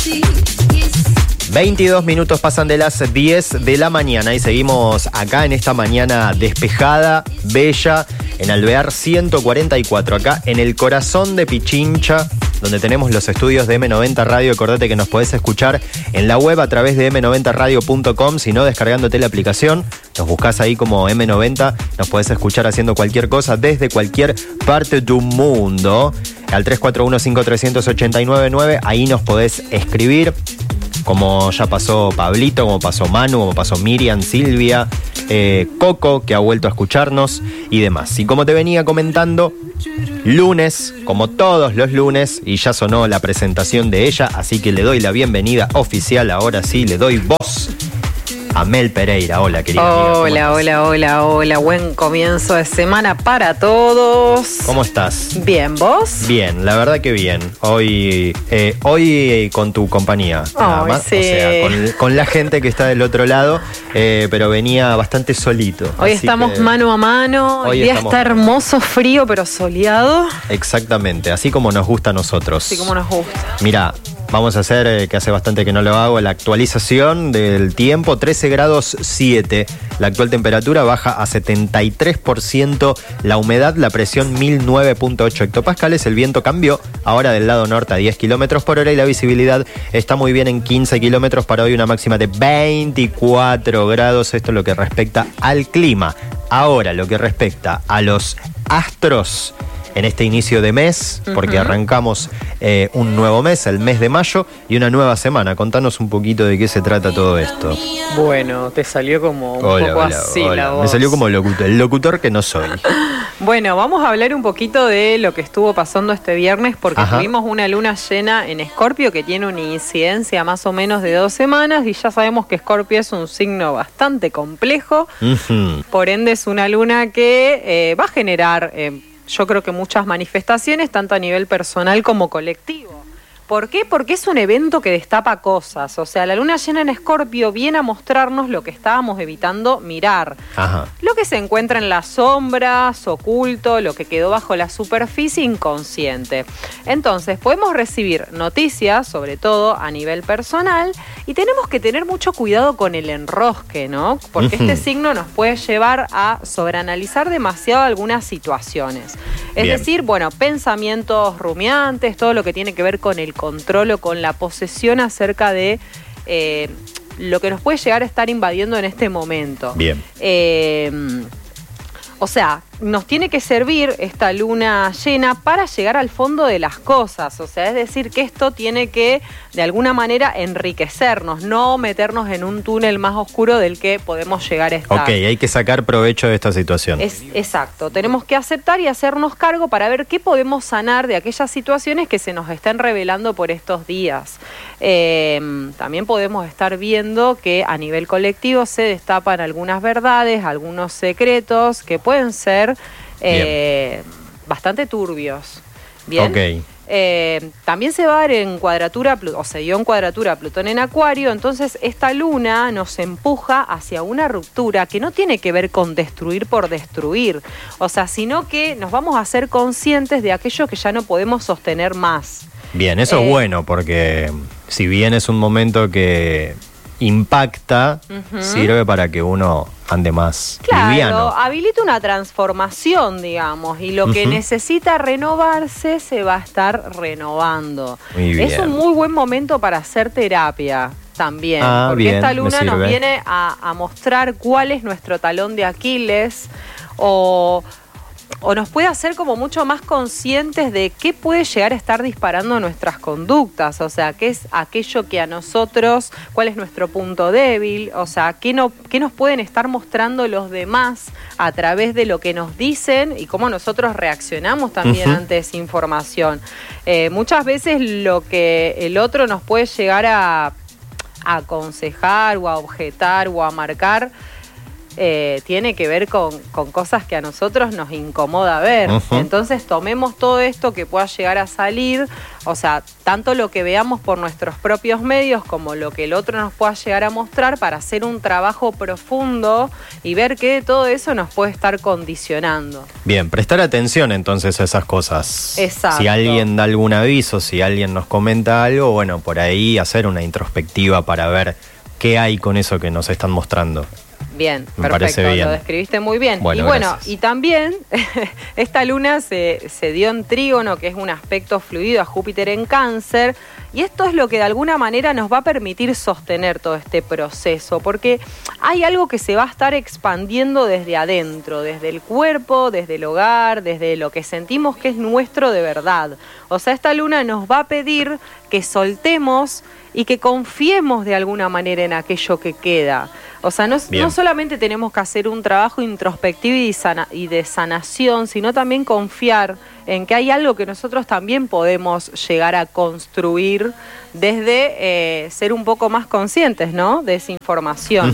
22 minutos pasan de las 10 de la mañana y seguimos acá en esta mañana despejada, bella, en Alvear 144, acá en el corazón de Pichincha, donde tenemos los estudios de M90 Radio. Acordate que nos podés escuchar en la web a través de m90radio.com, si no, descargándote la aplicación. Nos buscás ahí como M90, nos podés escuchar haciendo cualquier cosa desde cualquier parte del mundo. Al 341-5389-9, ahí nos podés escribir. Como ya pasó Pablito, como pasó Manu, como pasó Miriam, Silvia, Coco, que ha vuelto a escucharnos y demás. Y como te venía comentando, lunes, como todos los lunes, y ya sonó la presentación de ella, así que le doy la bienvenida oficial, ahora sí, le doy voz a Mel Pereira. Hola, querida amiga. Hola. Buen comienzo de semana para todos. ¿Cómo estás? Bien, ¿vos? Bien, la verdad que bien. Hoy con tu compañía, nada más. Sí. O sea, con la gente que está del otro lado, pero venía bastante solito. Hoy estamos mano a mano. Hoy día está hermoso, frío, pero soleado. Exactamente, así como nos gusta a nosotros. Así como nos gusta. Mirá, vamos a hacer, que hace bastante que no lo hago, la actualización del tiempo. 13 grados 7. La actual temperatura baja a 73%. La humedad, la presión 1009.8 hectopascales. El viento cambió ahora del lado norte a 10 kilómetros por hora y la visibilidad está muy bien en 15 kilómetros. Para hoy una máxima de 24 grados. Esto es lo que respecta al clima. Ahora, lo que respecta a los astros en este inicio de mes, porque arrancamos un nuevo mes, el mes de mayo, y una nueva semana. Contanos un poquito de qué se trata todo esto. Bueno, te salió como un poco así la voz. Me salió como el locutor que no soy. Bueno, vamos a hablar un poquito de lo que estuvo pasando este viernes, porque tuvimos una luna llena en Escorpio que tiene una incidencia más o menos de 2 semanas, y ya sabemos que Escorpio es un signo bastante complejo. Por ende es una luna que va a generar yo creo que muchas manifestaciones, tanto a nivel personal como colectivo. ¿Por qué? Porque es un evento que destapa cosas. O sea, la luna llena en Escorpio viene a mostrarnos lo que estábamos evitando mirar. Lo que se encuentra en las sombras, oculto, lo que quedó bajo la superficie inconsciente. Entonces, podemos recibir noticias, sobre todo a nivel personal, y tenemos que tener mucho cuidado con el enrosque, ¿no? Porque este signo nos puede llevar a sobreanalizar demasiado algunas situaciones. Es decir, bueno, pensamientos rumiantes, todo lo que tiene que ver con el control o con la posesión acerca de lo que nos puede llegar a estar invadiendo en este momento. Bien. O sea, nos tiene que servir esta luna llena para llegar al fondo de las cosas. O sea, es decir, que esto tiene que, de alguna manera, enriquecernos, no meternos en un túnel más oscuro del que podemos llegar a estar. Ok, hay que sacar provecho de esta situación. Exacto. Tenemos que aceptar y hacernos cargo para ver qué podemos sanar de aquellas situaciones que se nos están revelando por estos días. También podemos estar viendo que a nivel colectivo se destapan algunas verdades, algunos secretos que pueden ser bastante turbios. Bien. Ok. También se va a dar en cuadratura, o se dio en cuadratura Plutón en Acuario. Entonces esta luna nos empuja hacia una ruptura que no tiene que ver con destruir por destruir, o sea, sino que nos vamos a ser conscientes de aquello que ya no podemos sostener más. Bien, eso es bueno, porque si bien es un momento que impacta, sirve para que uno ande más liviano. Habilita una transformación, digamos, y lo que necesita renovarse se va a estar renovando. Muy bien. Es un muy buen momento para hacer terapia también, porque esta luna nos viene a mostrar cuál es nuestro talón de Aquiles, o nos puede hacer como mucho más conscientes de qué puede llegar a estar disparando nuestras conductas, o sea, qué es aquello que a nosotros, cuál es nuestro punto débil, o sea, qué nos pueden estar mostrando los demás a través de lo que nos dicen y cómo nosotros reaccionamos también ante esa información. Muchas veces lo que el otro nos puede llegar a aconsejar o a objetar o a marcar tiene que ver con cosas que a nosotros nos incomoda ver. Entonces tomemos todo esto que pueda llegar a salir, o sea, tanto lo que veamos por nuestros propios medios como lo que el otro nos pueda llegar a mostrar para hacer un trabajo profundo y ver que todo eso nos puede estar condicionando. Bien, prestar atención entonces a esas cosas. Exacto. Si alguien da algún aviso, si alguien nos comenta algo, bueno, por ahí hacer una introspectiva para ver qué hay con eso que nos están mostrando. Bien, me parece perfecto, bien. lo describiste muy bien. Bueno, y bueno, gracias. y también esta luna se dio en trígono, que es un aspecto fluido a Júpiter en Cáncer, y esto es lo que de alguna manera nos va a permitir sostener todo este proceso, porque hay algo que se va a estar expandiendo desde adentro, desde el cuerpo, desde el hogar, desde lo que sentimos que es nuestro de verdad. O sea, esta luna nos va a pedir que soltemos y que confiemos de alguna manera en aquello que queda. O sea, no solamente tenemos que hacer un trabajo introspectivo y de sanación, sino también confiar en que hay algo que nosotros también podemos llegar a construir desde ser un poco más conscientes, ¿no?, de esa información.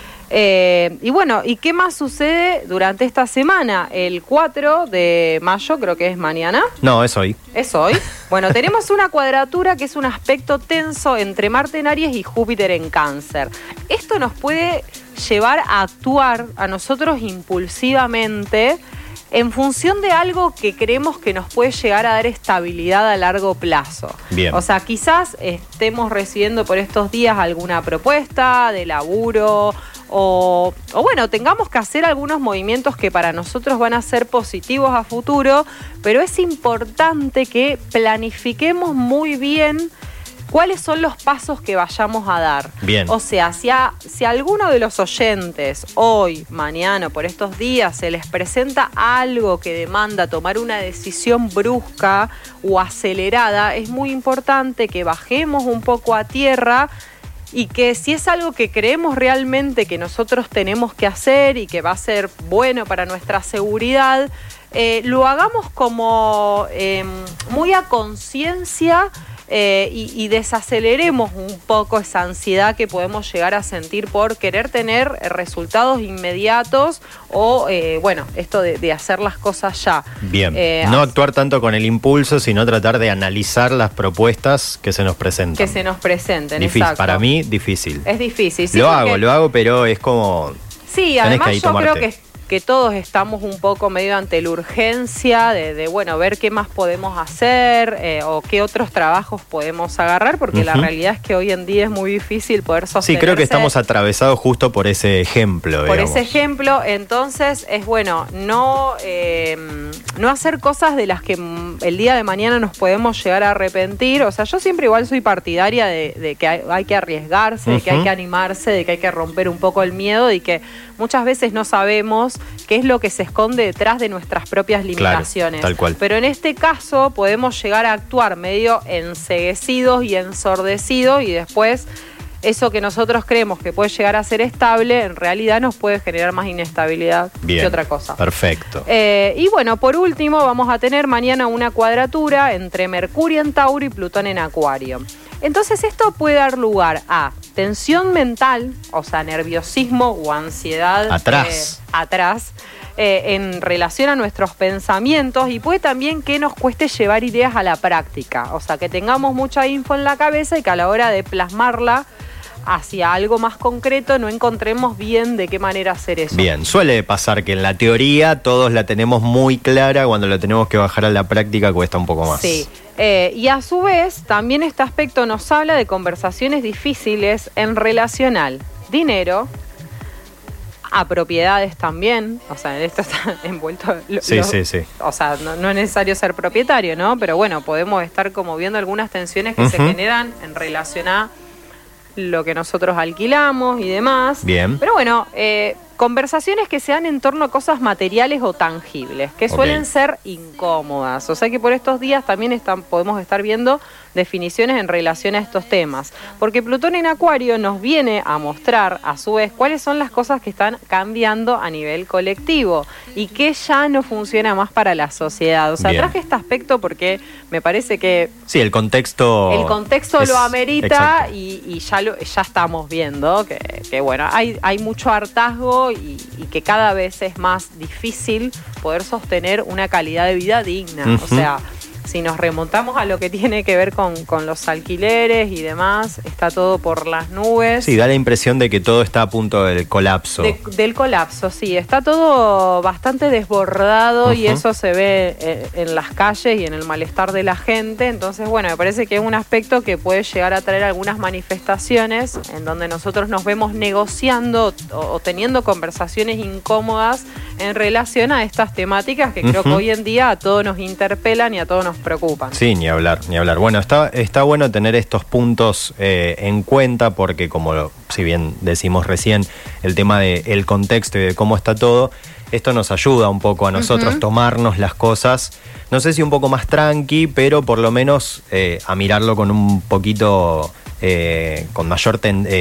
Y bueno, ¿y qué más sucede durante esta semana? El 4 de mayo, creo que es mañana. No, es hoy. ¿Es hoy? Bueno, tenemos una cuadratura que es un aspecto tenso entre Marte en Aries y Júpiter en Cáncer. Esto nos puede llevar a actuar a nosotros impulsivamente en función de algo que creemos que nos puede llegar a dar estabilidad a largo plazo. Bien. O sea, quizás estemos recibiendo por estos días alguna propuesta de laburo o bueno, tengamos que hacer algunos movimientos que para nosotros van a ser positivos a futuro, pero es importante que planifiquemos muy bien cuáles son los pasos que vayamos a dar. Bien. O sea, si a alguno de los oyentes hoy, mañana, por estos días, se les presenta algo que demanda tomar una decisión brusca o acelerada, es muy importante que bajemos un poco a tierra y que si es algo que creemos realmente que nosotros tenemos que hacer y que va a ser bueno para nuestra seguridad, lo hagamos como muy a conciencia y desaceleremos un poco esa ansiedad que podemos llegar a sentir por querer tener resultados inmediatos o, bueno, esto de hacer las cosas ya. Bien, no actuar tanto con el impulso, sino tratar de analizar las propuestas que se nos presentan. Que se nos presenten, difícil, exacto. para mí, difícil. Es difícil. Sí, lo hago, pero es como... Sí, además yo creo que todos estamos un poco medio ante la urgencia de bueno, ver qué más podemos hacer o qué otros trabajos podemos agarrar, porque la realidad es que hoy en día es muy difícil poder sostenerse. Sí, creo que estamos atravesados justo por ese ejemplo. Por ese ejemplo, entonces es bueno no hacer cosas de las que el día de mañana nos podemos llegar a arrepentir. O sea, yo siempre igual soy partidaria de que hay que arriesgarse, de que hay que animarse, de que hay que romper un poco el miedo y que muchas veces no sabemos qué es lo que se esconde detrás de nuestras propias limitaciones. Claro, tal cual. Pero en este caso podemos llegar a actuar medio enceguecidos y ensordecidos y después eso que nosotros creemos que puede llegar a ser estable, en realidad nos puede generar más inestabilidad que otra cosa. Perfecto. Y bueno, por último vamos a tener mañana una cuadratura entre Mercurio en Tauro y Plutón en Acuario. Entonces esto puede dar lugar a tensión mental, o sea, nerviosismo o ansiedad atrás en relación a nuestros pensamientos, y puede también que nos cueste llevar ideas a la práctica, o sea, que tengamos mucha info en la cabeza y que a la hora de plasmarla hacia algo más concreto no encontremos bien de qué manera hacer eso. Bien, suele pasar que en la teoría todos la tenemos muy clara, cuando la tenemos que bajar a la práctica cuesta un poco más. Sí. Y a su vez, también este aspecto nos habla de conversaciones difíciles en relación al dinero, a propiedades también, o sea, esto está envuelto. Sí. O sea, no es necesario ser propietario, ¿no? Pero bueno, podemos estar como viendo algunas tensiones que se generan en relación a lo que nosotros alquilamos y demás. Bien. Pero bueno, conversaciones que se dan en torno a cosas materiales o tangibles, que suelen ser incómodas. O sea que por estos días también podemos estar viendo definiciones en relación a estos temas. Porque Plutón en Acuario nos viene a mostrar, a su vez, cuáles son las cosas que están cambiando a nivel colectivo y que ya no funciona más para la sociedad. O sea, traje este aspecto porque me parece que... Sí, el contexto lo amerita y ya estamos viendo que que bueno, hay mucho hartazgo y que cada vez es más difícil poder sostener una calidad de vida digna. O sea, si nos remontamos a lo que tiene que ver con los alquileres y demás, está todo por las nubes. Sí, da la impresión de que todo está a punto del colapso. Del colapso, sí. Está todo bastante desbordado y eso se ve en las calles y en el malestar de la gente. Entonces, bueno, me parece que es un aspecto que puede llegar a traer algunas manifestaciones en donde nosotros nos vemos negociando o teniendo conversaciones incómodas en relación a estas temáticas que creo que hoy en día a todos nos interpelan y a todos nos preocupan. Sí, ni hablar. Bueno, está bueno tener estos puntos en cuenta porque si bien decimos recién el tema del contexto y de cómo está todo, esto nos ayuda un poco a nosotros tomarnos las cosas, no sé si un poco más tranqui, pero por lo menos a mirarlo con un poquito... con mayor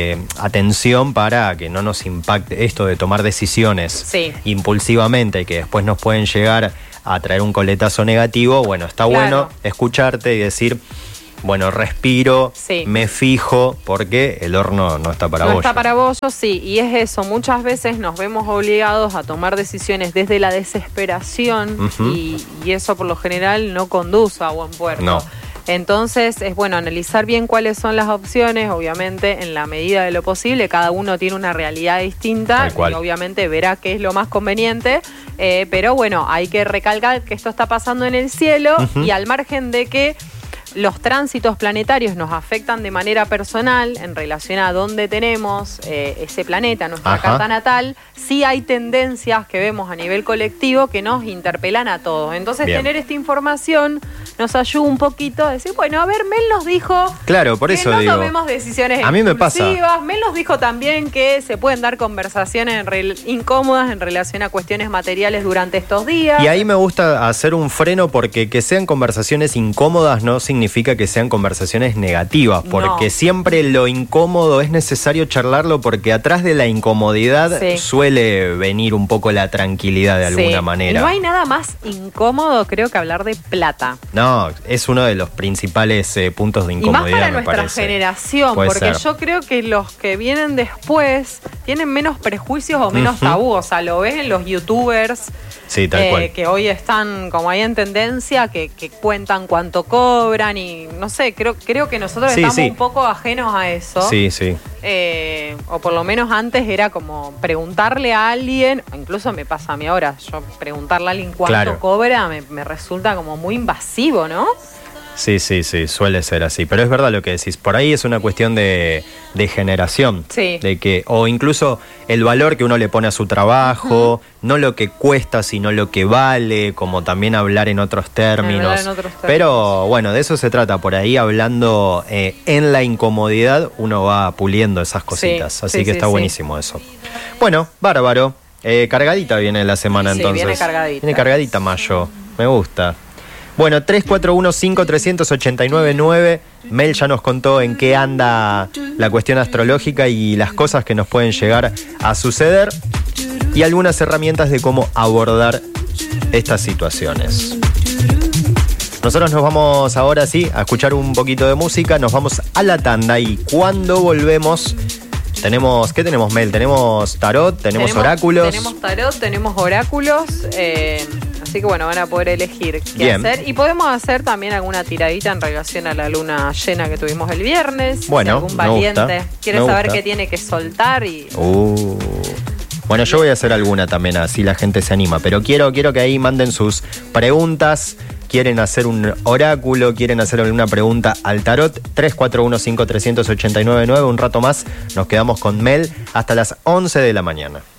atención para que no nos impacte esto de tomar decisiones impulsivamente y que después nos pueden llegar a traer un coletazo negativo. Bueno, está bueno escucharte y decir, bueno, respiro, me fijo, porque el horno no está para bollo. No está para bollo, sí, y es eso. Muchas veces nos vemos obligados a tomar decisiones desde la desesperación y eso por lo general no conduce a buen puerto. No. Entonces es bueno analizar bien cuáles son las opciones, obviamente en la medida de lo posible, cada uno tiene una realidad distinta y obviamente verá qué es lo más conveniente, pero bueno, hay que recalcar que esto está pasando en el cielo y al margen de que los tránsitos planetarios nos afectan de manera personal en relación a dónde tenemos ese planeta, nuestra carta natal, sí hay tendencias que vemos a nivel colectivo que nos interpelan a todos. Entonces tener esta información nos ayuda un poquito a decir, bueno, a ver, Mel nos dijo por eso no digo, tomemos decisiones a mí me pasa. Mel nos dijo también que se pueden dar conversaciones incómodas en relación a cuestiones materiales durante estos días. Y ahí me gusta hacer un freno porque que sean conversaciones incómodas no significa que sean conversaciones negativas, porque siempre lo incómodo es necesario charlarlo porque atrás de la incomodidad suele venir un poco la tranquilidad de alguna manera. Y no hay nada más incómodo, creo, que hablar de plata. No, es uno de los principales puntos de incomodidad. Y más para nuestra generación, porque yo creo que los que vienen después tienen menos prejuicios o menos tabú. O sea, lo ves en los youtubers tal cual. Que hoy están como ahí en tendencia, que cuentan cuánto cobran y no sé, creo que nosotros estamos un poco ajenos a eso. Sí. O por lo menos antes era como preguntarle a alguien, incluso me pasa a mí ahora, yo preguntarle a alguien cuánto cobra me resulta como muy invasivo, ¿no? Sí, suele ser así. Pero es verdad lo que decís. Por ahí es una cuestión de generación. De que, o incluso el valor que uno le pone a su trabajo, no lo que cuesta, sino lo que vale, como también hablar en otros términos. Pero bueno, de eso se trata. Por ahí hablando en la incomodidad, uno va puliendo esas cositas. Así que está buenísimo eso. Bueno, bárbaro. Cargadita viene la semana entonces. Viene cargadita. Viene cargadita mayo. Me gusta. Bueno, 341-53899. Mel ya nos contó en qué anda la cuestión astrológica y las cosas que nos pueden llegar a suceder y algunas herramientas de cómo abordar estas situaciones. Nosotros nos vamos ahora sí a escuchar un poquito de música, nos vamos a la tanda y cuando volvemos ¿qué tenemos, Mel? Tenemos tarot, tenemos oráculos. Tenemos tarot, tenemos oráculos, así que bueno, van a poder elegir qué hacer. Y podemos hacer también alguna tiradita en relación a la luna llena que tuvimos el viernes. Bueno, si algún valiente quiere saber qué tiene que soltar y... Bueno, yo voy a hacer alguna también, así la gente se anima. Pero quiero que ahí manden sus preguntas. Quieren hacer un oráculo, quieren hacer alguna pregunta al tarot, 341-5389-9. Un rato más nos quedamos con Mel hasta las 11 de la mañana.